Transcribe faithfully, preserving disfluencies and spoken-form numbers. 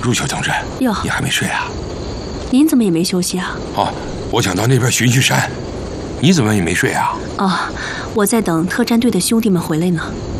陆小同志， 哟， 你还没睡啊？ 您怎么也没休息啊？ 哦，我想到那边巡巡山，你怎么也没睡啊？ 哦，我在等特战队的兄弟们回来呢。